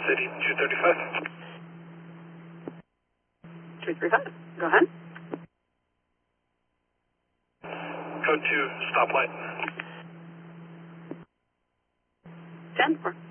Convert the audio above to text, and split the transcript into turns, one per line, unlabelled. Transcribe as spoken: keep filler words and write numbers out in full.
City two thirty-five.
two thirty-five, go ahead.
Code two, stoplight.
ten four.